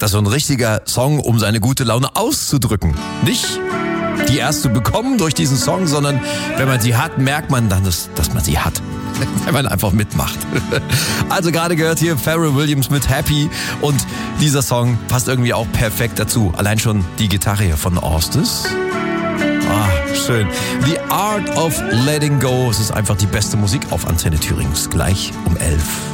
Das ist so ein richtiger Song, um seine gute Laune auszudrücken. Nicht die erst zu bekommen durch diesen Song, sondern wenn man sie hat, merkt man dann, dass man sie hat. Wenn man einfach mitmacht. Also gerade gehört hier Pharrell Williams mit Happy und dieser Song passt irgendwie auch perfekt dazu. Allein schon die Gitarre hier von Orstes. Ah, schön. The Art of Letting Go. Es ist einfach die beste Musik auf Antenne Thüringen. Gleich um 11.